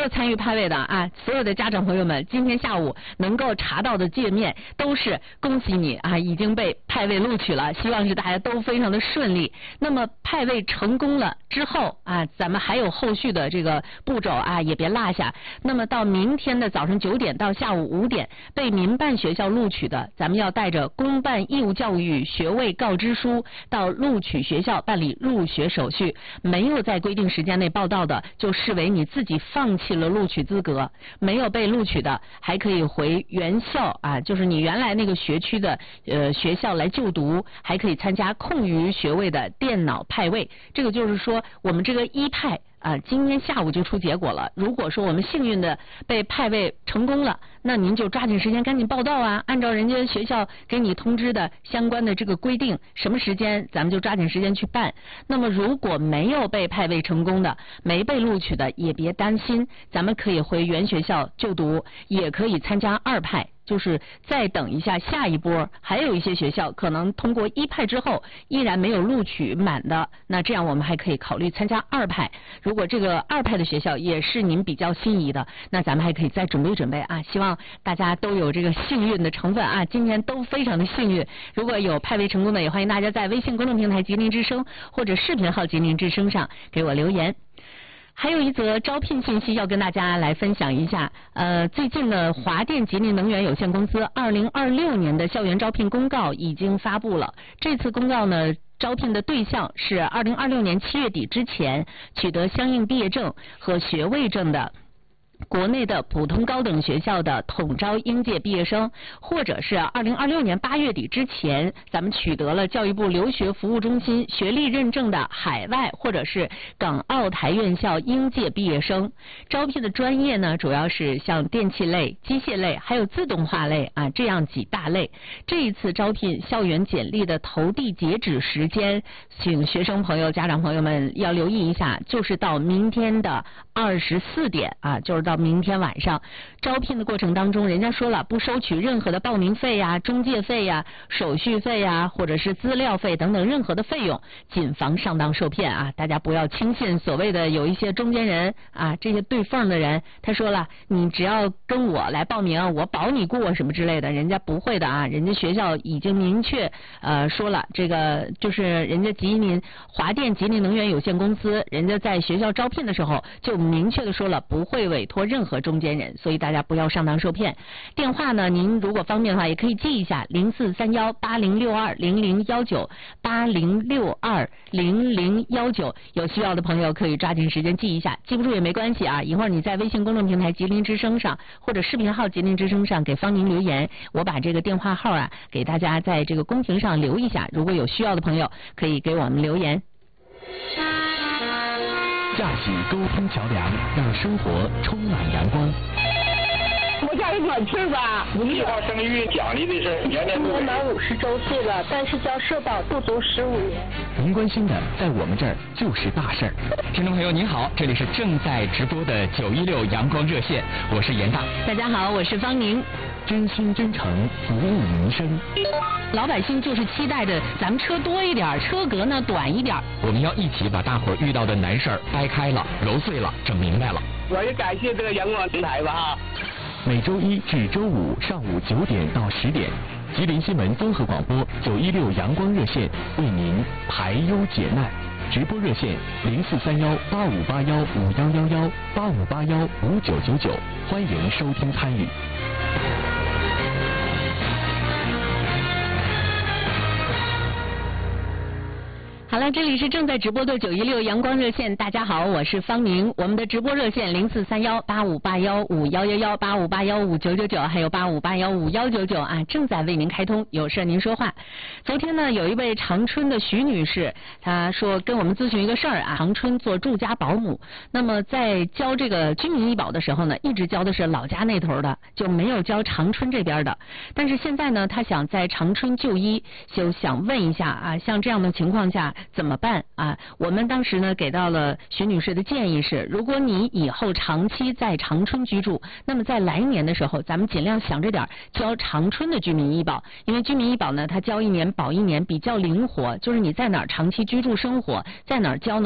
有参与派位的啊，所有的家长朋友们，今天下午能够查到的界面都是恭喜你啊，已经被派位录取了，希望是大家都非常的顺利。那么派位成功了之后啊，咱们还有后续的这个步骤啊，也别落下。那么到明天的早上9点到下午5点，被民办学校录取的，咱们要带着公办义务教育学位告知书到录取学校办理入学手续。没有在规定时间内报到的，就视为你自己放弃了录取资格。没有被录取的，还可以回原校啊，就是你原来那个学区的学校来就读，还可以参加空余学位的电脑派位。这个就是说，我们这个一派今天下午就出结果了。如果说我们幸运的被派位成功了，那您就抓紧时间赶紧报到啊，按照人家学校给你通知的相关的这个规定，什么时间咱们就抓紧时间去办。那么如果没有被派位成功的，没被录取的，也别担心，咱们可以回原学校就读，也可以参加二派。就是再等一下下一波，还有一些学校可能通过一派之后依然没有录取满的，那这样我们还可以考虑参加二派。如果这个二派的学校也是您比较心仪的，那咱们还可以再准备准备啊。希望大家都有这个幸运的成分啊，今天都非常的幸运。如果有派位成功的，也欢迎大家在微信公众平台吉林之声或者视频号吉林之声上给我留言。还有一则招聘信息要跟大家来分享一下。最近呢，华电吉林能源有限公司2026年的校园招聘公告已经发布了。这次公告呢，招聘的对象是2026年7月底之前取得相应毕业证和学位证的国内的普通高等学校的统招应届毕业生，或者是2026年8月底之前咱们取得了教育部留学服务中心学历认证的海外或者是港澳台院校应届毕业生。招聘的专业呢，主要是像电气类、机械类还有自动化类啊这样几大类。这一次招聘校园简历的投递截止时间，请学生朋友、家长朋友们要留意一下，就是到明天的24点啊，就是到明天晚上。招聘的过程当中，人家说了不收取任何的报名费呀、中介费呀、手续费呀，或者是资料费等等任何的费用，谨防上当受骗啊！大家不要轻信所谓的有一些中间人啊，这些对缝的人，他说了你只要跟我来报名，我保你过什么之类的，人家不会的啊！人家学校已经明确说了，这个就是人家华电吉林能源有限公司，人家在学校招聘的时候就明确的说了，不会委托任何中间人，所以大家不要上当受骗。电话呢，您如果方便的话也可以记一下043180620019 80620019，有需要的朋友可以抓紧时间记一下，记不住也没关系啊，一会儿你在微信公众平台吉林之声上或者视频号吉林之声上给方宁留言，我把这个电话号啊给大家在这个公屏上留一下，如果有需要的朋友可以给我们留言。 架起沟通桥梁，让生活充满阳光。 我家有点气吧， 计划生育奖励的是年年都我满50周岁了，但是交社保不足15年。 您关心的，在我们这儿就是大事儿。 听众朋友您好，这里是正在直播的916阳光热线，我是严大。 大家好，我是方宁。 真心真诚服务民生， 老百姓就是期待着咱们车多一点，车格呢短一点。 我们要一起把大伙儿遇到的难事儿掰开了、揉碎了、整明白了。 我也感谢这个阳光平台吧哈。 每周一至周五上午9点到10点，吉林新闻综合广播916阳光热线为您排忧解难。直播热线043185815111 85815999，欢迎收听参与。 好了，这里是正在直播的916阳光热线，大家好，我是方宁。我们的直播热线043185815111 85815999，还有85815199啊，正在为您开通，有事您说话。昨天呢，有一位长春的徐女士，她说跟我们咨询一个事儿啊，长春做住家保姆，那么在交这个居民医保的时候呢，一直交的是老家那头的，就没有交长春这边的。但是现在呢，她想在长春就医，就想问一下啊，像这样的情况下怎么办啊？我们当时呢给到了徐女士的建议是，如果你以后长期在长春居住，那么在来年的时候，咱们尽量想着点交长春的居民医保，因为居民医保呢，它交1年保1年，比较灵活，就是你在哪儿长期居住生活，在哪儿交呢？